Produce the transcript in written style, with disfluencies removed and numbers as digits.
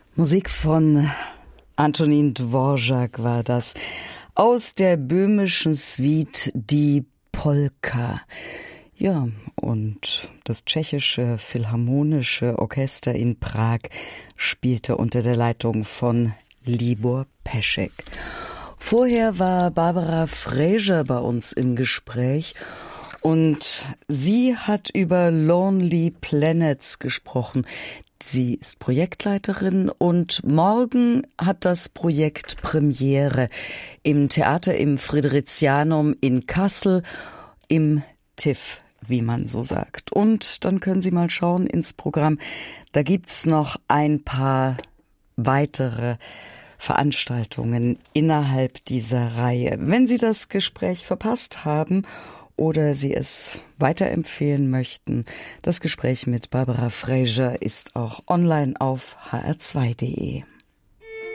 Musik von Antonín Dvořák war das. Aus der böhmischen Suite Die Polka. Ja, und das tschechische Philharmonische Orchester in Prag spielte unter der Leitung von Libor Peschek. Vorher war Barbara Fraser bei uns im Gespräch und sie hat über Lonely Planets gesprochen. Sie ist Projektleiterin und morgen hat das Projekt Premiere im Theater im Fridericianum in Kassel, im TIFF, wie man so sagt. Und dann können Sie mal schauen ins Programm. Da gibt's noch ein paar weitere Veranstaltungen innerhalb dieser Reihe. Wenn Sie das Gespräch verpasst haben oder Sie es weiterempfehlen möchten, das Gespräch mit Barbara Fraser ist auch online auf hr2.de.